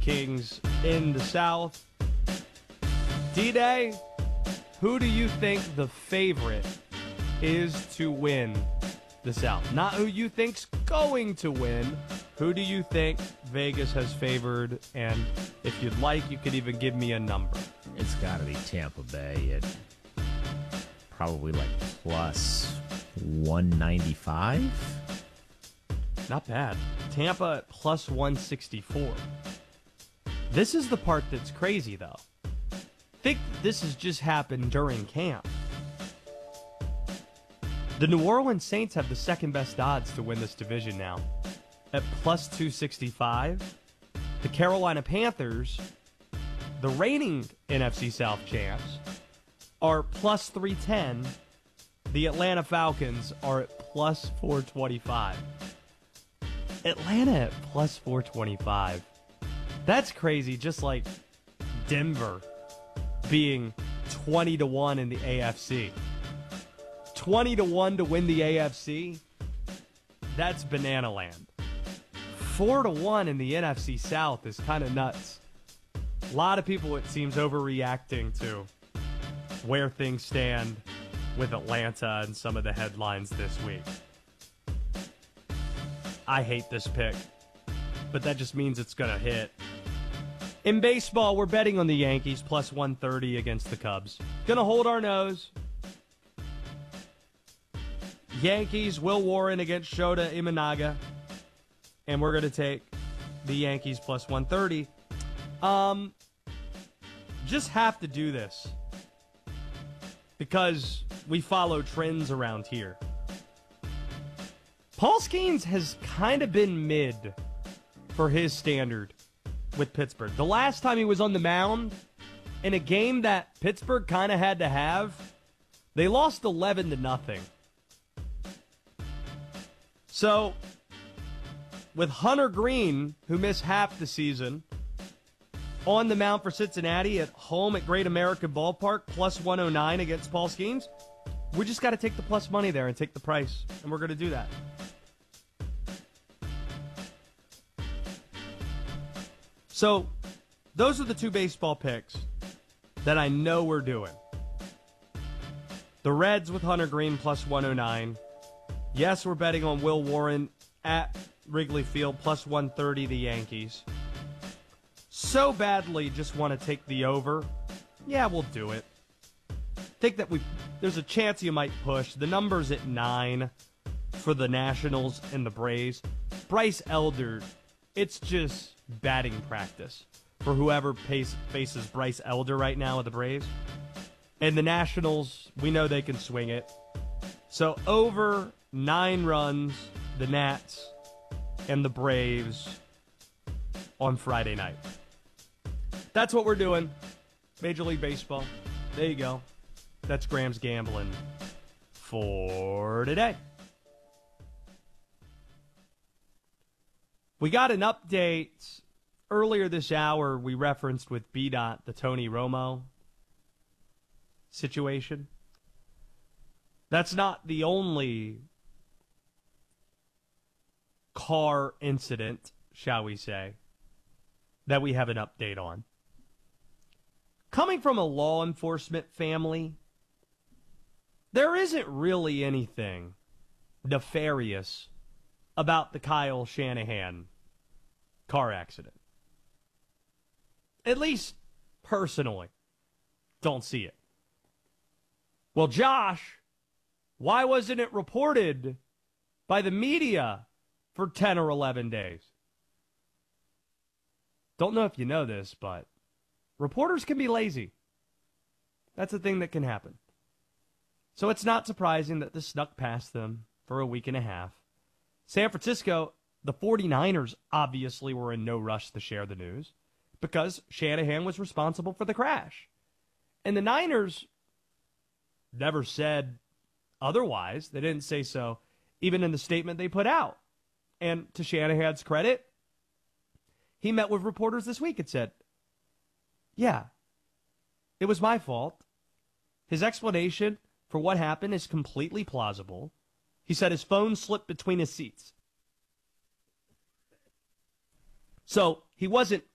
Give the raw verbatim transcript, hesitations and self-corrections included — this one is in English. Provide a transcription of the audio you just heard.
Kings in the South. D-Day, who do you think the favorite is to win the South? Not who you think's going to win. Who do you think Vegas has favored? And if you'd like, you could even give me a number. It's got to be Tampa Bay at probably like plus one ninety-five. Not bad. Tampa at plus one sixty-four. This is the part that's crazy, though. Think this has just happened during camp. The New Orleans Saints have the second best odds to win this division now at plus two sixty-five. The Carolina Panthers, the reigning N F C South champs, are plus three ten. The Atlanta Falcons are at plus four twenty-five. Atlanta at plus four twenty-five. That's crazy, just like Denver being twenty to one in the A F C. twenty to one to win the A F C? That's banana land. four to one in the N F C South is kind of nuts. A lot of people, it seems, overreacting to where things stand with Atlanta and some of the headlines this week. I hate this pick, but that just means it's going to hit. In baseball, we're betting on the Yankees plus one thirty against the Cubs. Gonna hold our nose. Yankees, Will Warren against Shota Imanaga. And we're gonna take the Yankees plus one thirty. Um, just have to do this because we follow trends around here. Paul Skeens has kind of been mid for his standard with Pittsburgh. The last time he was on the mound in a game that Pittsburgh kind of had to have, they lost eleven to nothing. So, with Hunter Green, who missed half the season, on the mound for Cincinnati at home at Great American Ballpark, plus one oh nine against Paul Skeens, we just got to take the plus money there and take the price, and we're going to do that. So, those are the two baseball picks that I know we're doing. The Reds with Hunter Green plus one oh nine. Yes, we're betting on Will Warren at Wrigley Field plus one thirty, the Yankees. So badly just want to take the over. Yeah, we'll do it. Think that we there's a chance you might push. The number's at nine for the Nationals and the Braves. Bryce Elder, it's just batting practice for whoever pace, faces Bryce Elder right now with the Braves. And the Nationals, we know they can swing it. So over nine runs, the Nats and the Braves on Friday night. That's what we're doing. Major League Baseball. There you go. That's Graham's Gambling for today. We got an update earlier this hour. We referenced with B DOT the Tony Romo situation. That's not the only car incident, shall we say, that we have an update on. Coming from a law enforcement family, there isn't really anything nefarious about the Kyle Shanahan car accident. At least, personally, don't see it. Well, Josh, why wasn't it reported by the media for ten or eleven days? Don't know if you know this, but reporters can be lazy. That's a thing that can happen. So it's not surprising that this snuck past them for a week and a half. San Francisco, the 49ers obviously were in no rush to share the news because Shanahan was responsible for the crash. And the Niners never said otherwise. They didn't say so even in the statement they put out. And to Shanahan's credit, he met with reporters this week and said, yeah, it was my fault. His explanation for what happened is completely plausible. He said his phone slipped between his seats. So he wasn't